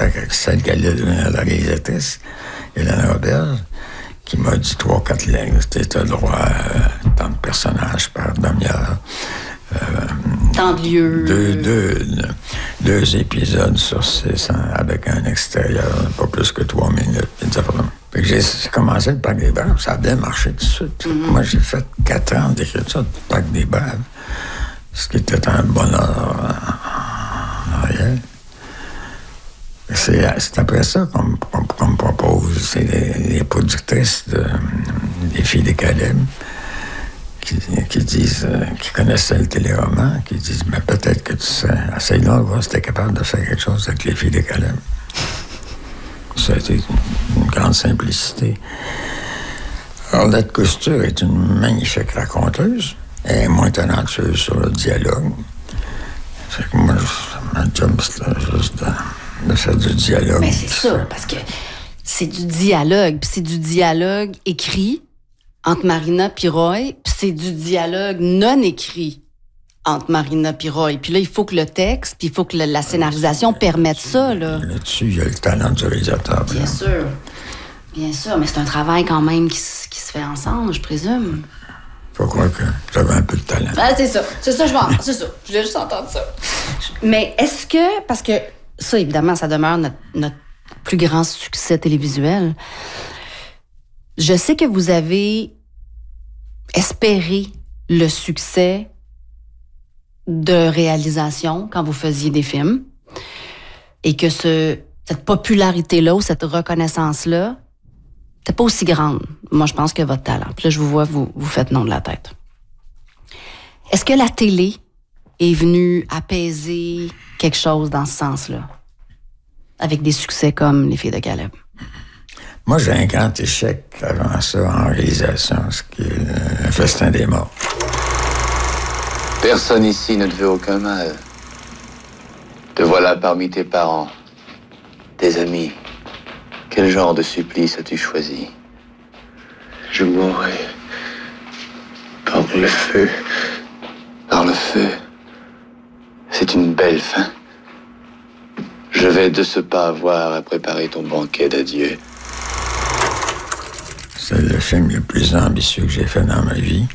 celle qui allait devenir la réalisatrice, Hélène Roberge, qui m'a dit 3-4 lignes. C'était le droit à tant de personnages par demi-heure. Tant de lieux. Deux épisodes sur 6 avec un extérieur, pas plus que 3 minutes. Fait que j'ai commencé le Parc des Braves, ça a bien marché tout de suite. Moi, j'ai fait 4 ans d'écriture du Parc des Braves, ce qui était un bonheur réel. C'est après ça qu'on me propose, c'est les productrices des Filles des Caleb qui disent, qui connaissaient le téléroman, qui disent, mais peut-être que tu serais assez là, voir si t'es capable de faire quelque chose avec les Filles des Caleb. Ça a été une grande simplicité. Arlette Couture est une magnifique raconteuse. Elle est moins talentueuse sur le dialogue. Fait que moi, ma job, c'était juste de faire du dialogue. Mais c'est ça, parce que c'est du dialogue. Puis c'est du dialogue écrit entre Marina et Roy, puis c'est du dialogue non écrit entre Marina et Roy. Puis là, il faut que le texte, puis il faut que la scénarisation permette ça, là. Là-dessus, il y a le talent du réalisateur. Bien sûr. Bien sûr, mais c'est un travail quand même qui se fait ensemble, je présume. Faut croire que j'avais un peu de talent. Ah, c'est ça, je vais entendre, c'est ça. Je voulais juste entendre ça. Mais est-ce que, parce que ça, évidemment, ça demeure notre plus grand succès télévisuel, je sais que vous avez espéré le succès de réalisation quand vous faisiez des films et que cette popularité-là ou cette reconnaissance-là n'était pas aussi grande. Moi, je pense que votre talent. Puis là, je vous vois, vous faites non de la tête. Est-ce que la télé est venue apaiser quelque chose dans ce sens-là? Avec des succès comme Les Filles de Caleb? Moi, j'ai un grand échec avant ça en réalisation, ce qui est le Festin des morts. Personne ici ne te veut aucun mal. Te voilà parmi tes parents, tes amis. Quel genre de supplice as-tu choisi? Je mourrai par le feu. Par le feu. C'est une belle fin. Je vais de ce pas avoir à préparer ton banquet d'adieu. C'est le film le plus ambitieux que j'ai fait dans ma vie.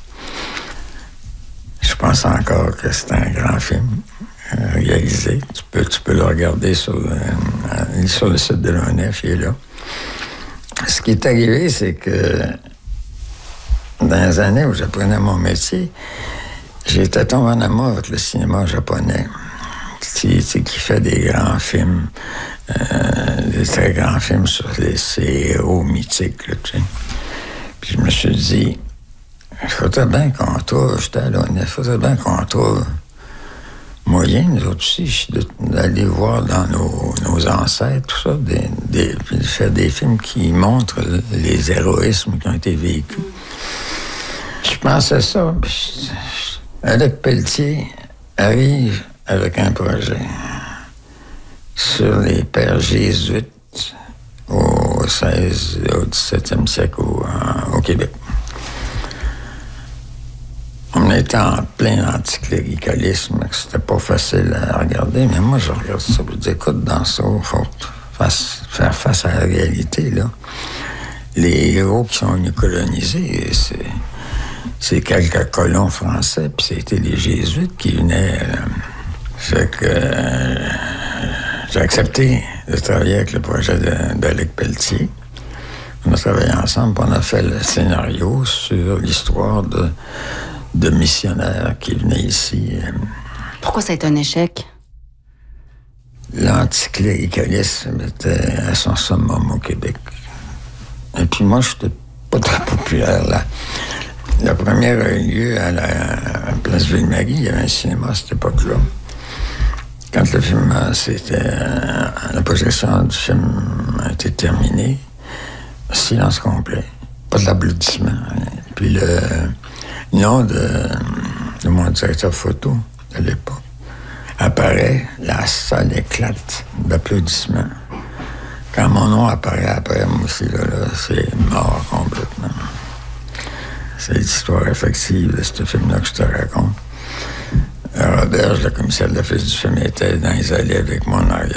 Je pense encore que c'est un grand film réalisé. Tu peux le regarder sur le site de l'ONF, il est là. Ce qui est arrivé, c'est que dans les années où j'apprenais mon métier, j'étais tombé en amour avec le cinéma japonais, qui fait des grands films, des très grands films sur ces héros mythiques, là, tu sais. Puis je me suis dit, il faudrait bien qu'on trouve, j'étais à l'ONF, il faudrait bien qu'on trouve moyen, nous autres aussi, d'aller voir dans nos ancêtres, tout ça, puis de faire des films qui montrent les héroïsmes qui ont été vécus. Je pensais ça, puis Alec Pelletier arrive avec un projet sur les pères jésuites au 16 et au 17e siècle au Québec. On était en plein anticléricalisme, c'était pas facile à regarder, mais moi, je regarde ça, je dis, écoute, dans ça, il faut faire face à la réalité, là. Les héros qui sont venus coloniser, c'est quelques colons français, puis c'était les jésuites qui venaient. Fait que j'ai accepté de travailler avec le projet d'Alec Pelletier. On a travaillé ensemble, puis on a fait le scénario sur l'histoire de missionnaires qui venaient ici. Pourquoi ça a été un échec? L'anticléricalisme était à son summum au Québec. Et puis moi, je n'étais pas très populaire là. La première a eu lieu à la Place Ville-Marie. Il y avait un cinéma à cette époque-là. Quand le film, la projection du film a été terminée, silence complet. Pas d'applaudissements. Puis le nom de mon directeur photo de l'époque apparaît, la salle éclate d'applaudissements. Quand mon nom apparaît après, moi aussi, là, c'est mort complètement. C'est l'histoire effective de ce film-là que je te raconte. Roberge, le commissaire de l'office du film, était dans les allées avec moi en arrière.